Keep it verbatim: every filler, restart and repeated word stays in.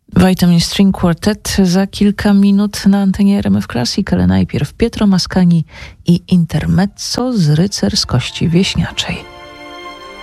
Vitamin String Quartet za kilka minut na antenie R M F Classic, ale najpierw Pietro Mascagni i intermezzo z rycerskości wieśniaczej.